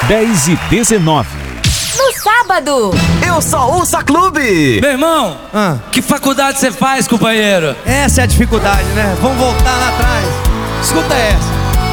10h19. No sábado, Eu só ouço a Clube. Meu irmão, que faculdade você faz, companheiro? Essa é a dificuldade, né? Vamos voltar lá atrás. Escuta essa.